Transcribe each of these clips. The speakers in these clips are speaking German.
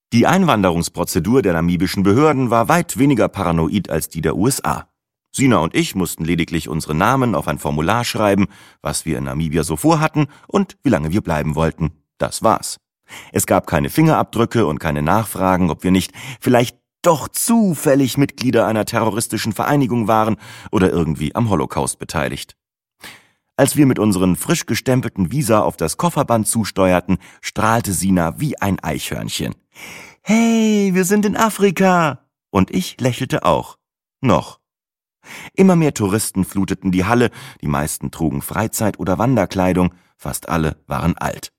Die Einwanderungsprozedur der namibischen Behörden war weit weniger paranoid als die der USA. Sina und ich mussten lediglich unsere Namen auf ein Formular schreiben, was wir in Namibia so vorhatten und wie lange wir bleiben wollten. Das war's. Es gab keine Fingerabdrücke und keine Nachfragen, ob wir nicht vielleicht doch zufällig Mitglieder einer terroristischen Vereinigung waren oder irgendwie am Holocaust beteiligt. Als wir mit unseren frisch gestempelten Visa auf das Kofferband zusteuerten, strahlte Sina wie ein Eichhörnchen. »Hey, wir sind in Afrika!« Und ich lächelte auch. Noch. Immer mehr Touristen fluteten die Halle, die meisten trugen Freizeit- oder Wanderkleidung, fast alle waren alt.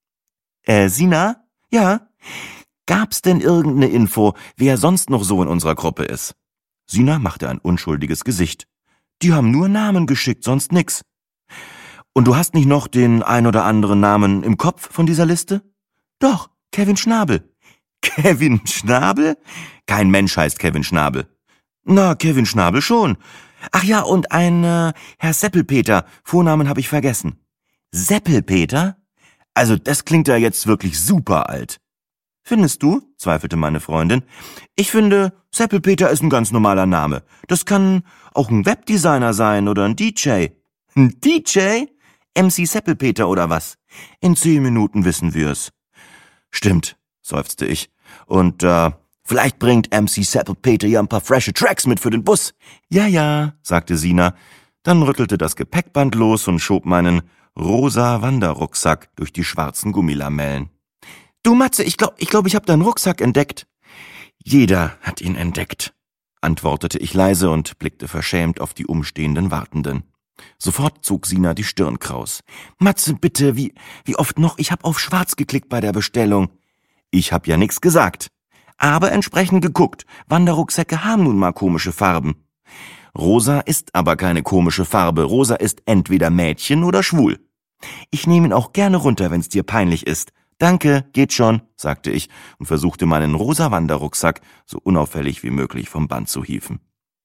Sina? Ja? Gab's denn irgendeine Info, wer sonst noch so in unserer Gruppe ist? Sina machte ein unschuldiges Gesicht. Die haben nur Namen geschickt, sonst nix. Und du hast nicht noch den ein oder anderen Namen im Kopf von dieser Liste? Doch, Kevin Schnabel. Kevin Schnabel? Kein Mensch heißt Kevin Schnabel. Na, Kevin Schnabel schon. Ach ja, und ein Herr Seppelpeter, Vornamen habe ich vergessen. Seppelpeter? Also das klingt ja jetzt wirklich super alt. Findest du? Zweifelte meine Freundin. Ich finde, Seppelpeter ist ein ganz normaler Name. Das kann auch ein Webdesigner sein oder ein DJ. Ein DJ? MC Seppelpeter oder was? In 10 Minuten wissen wir's. Stimmt, seufzte ich. Und vielleicht bringt MC Seppelpeter ja ein paar frische Tracks mit für den Bus. Ja, sagte Sina. Dann rüttelte das Gepäckband los und schob meinen rosa Wanderrucksack durch die schwarzen Gummilamellen. Du Matze, ich glaube, ich habe deinen Rucksack entdeckt. Jeder hat ihn entdeckt, antwortete ich leise und blickte verschämt auf die umstehenden Wartenden. Sofort zog Sina die Stirn kraus. Matze, bitte, wie oft noch? Ich hab auf schwarz geklickt bei der Bestellung. Ich hab ja nix gesagt. Aber entsprechend geguckt. Wanderrucksäcke haben nun mal komische Farben. Rosa ist aber keine komische Farbe. Rosa ist entweder Mädchen oder schwul. Ich nehme ihn auch gerne runter, wenn's dir peinlich ist. Danke, geht schon, sagte ich und versuchte meinen rosa Wanderrucksack so unauffällig wie möglich vom Band zu hieven.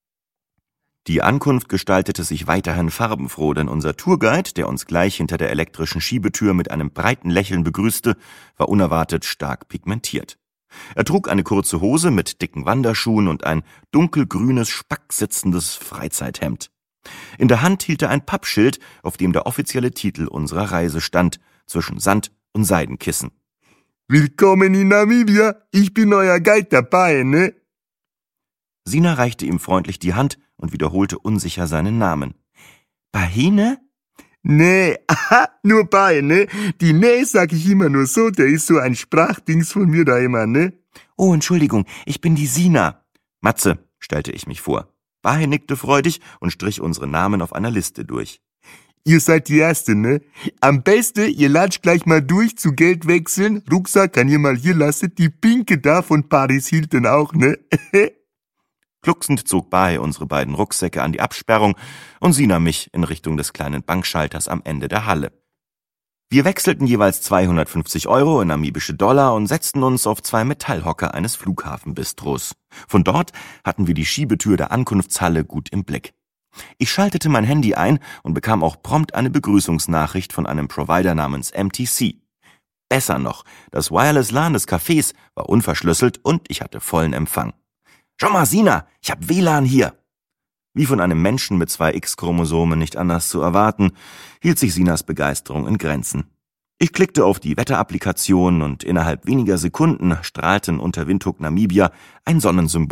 Die Ankunft gestaltete sich weiterhin farbenfroh, denn unser Tourguide, der uns gleich hinter der elektrischen Schiebetür mit einem breiten Lächeln begrüßte, war unerwartet stark pigmentiert. Er trug eine kurze Hose mit dicken Wanderschuhen und ein dunkelgrünes, spacksitzendes Freizeithemd. In der Hand hielt er ein Pappschild, auf dem der offizielle Titel unserer Reise stand, zwischen Sand und Seidenkissen. »Willkommen in Namibia, ich bin euer Guide dabei, ne?« Sina reichte ihm freundlich die Hand und wiederholte unsicher seinen Namen. »Bahine?« »Nee, aha, nur Bahine. Die Nee sag ich immer nur so, der ist so ein Sprachdings von mir da immer, ne?« »Oh, Entschuldigung, ich bin die Sina.« »Matze«, stellte ich mich vor. Bahe nickte freudig und strich unsere Namen auf einer Liste durch. »Ihr seid die Erste, ne? Am besten, ihr latscht gleich mal durch zu Geld wechseln. Rucksack kann ihr mal hier lassen. Die Pinke da von Paris Hilton auch, ne?« Glucksend zog Bahe unsere beiden Rucksäcke an die Absperrung und Sina mich in Richtung des kleinen Bankschalters am Ende der Halle. Wir wechselten jeweils 250 € in namibische Dollar und setzten uns auf 2 Metallhocker eines Flughafenbistros. Von dort hatten wir die Schiebetür der Ankunftshalle gut im Blick. Ich schaltete mein Handy ein und bekam auch prompt eine Begrüßungsnachricht von einem Provider namens MTC. Besser noch, das Wireless LAN des Cafés war unverschlüsselt und ich hatte vollen Empfang. »Schau mal, Sina, ich hab WLAN hier!« Wie von einem Menschen mit 2 X-Chromosomen nicht anders zu erwarten, hielt sich Sinas Begeisterung in Grenzen. Ich klickte auf die Wetterapplikation und innerhalb weniger Sekunden strahlten unter Windhoek Namibia ein Sonnensymbol